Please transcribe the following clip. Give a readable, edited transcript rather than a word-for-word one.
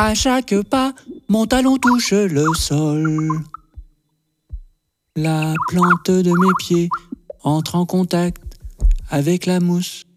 À chaque pas, mon talon touche le sol. La plante de mes pieds entre en contact avec la mousse